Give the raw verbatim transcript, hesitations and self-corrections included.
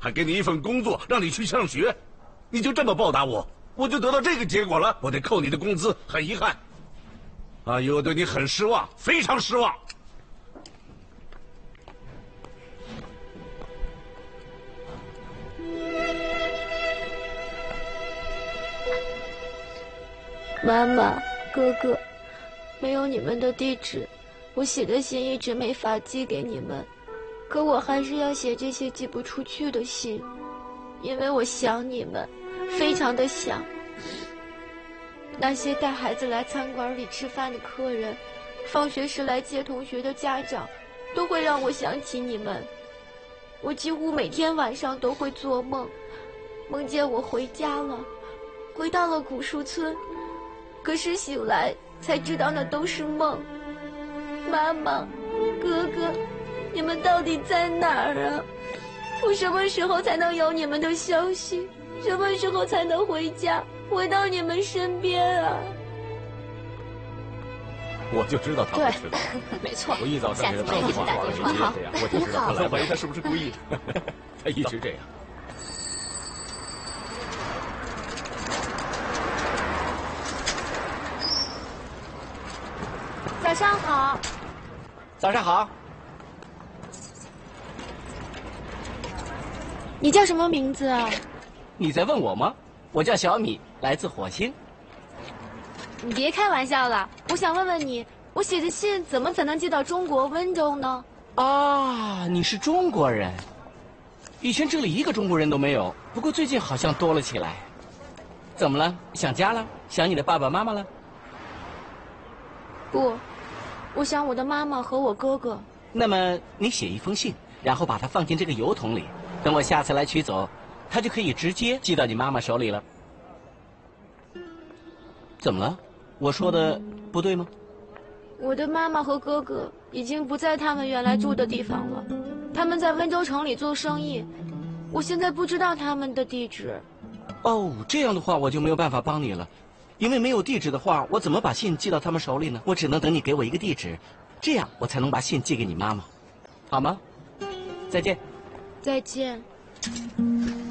还给你一份工作，让你去上学，你就这么报答我，我就得到这个结果了。我得扣你的工资，很遗憾。阿姨，我对你很失望，非常失望。 妈妈，哥哥，没有你们的地址，我写的信一直没法寄给你们。可我还是要写这些寄不出去的信，因为我想你们，非常的想。那些带孩子来餐馆里吃饭的客人，放学时来接同学的家长，都会让我想起你们。我几乎每天晚上都会做梦，梦见我回家了，回到了古树村。可是醒来才知道那都是梦。妈妈，哥哥，你们到底在哪儿啊？我什么时候才能有你们的消息？什么时候才能回家，回到你们身边啊？ 我就知道他会知道， 没错。 我一早上给他打电话，我就这样，我就知道。我怀疑他是不是故意的，他一直这样。 早上好。 早上好。 你叫什么名字啊？ 你在问我吗？我叫小米，来自火星。 你别开玩笑了，我想问问你，我写的信怎么才能寄到中国温州呢？ 啊，你是中国人。以前这里一个中国人都没有，不过最近好像多了起来。怎么了？想家了？想你的爸爸妈妈了？ 不，我想我的妈妈和我哥哥。 那么你写一封信，然后把它放进这个邮筒里，等我下次来取走，它就可以直接寄到你妈妈手里了。怎么了？我说的不对吗？ 我的妈妈和哥哥已经不在他们原来住的地方了，他们在温州城里做生意，我现在不知道他们的地址。 哦，这样的话我就没有办法帮你了，因为没有地址的话，我怎么把信寄到他们手里呢？我只能等你给我一个地址，这样我才能把信寄给你妈妈，好吗？再见。 再见。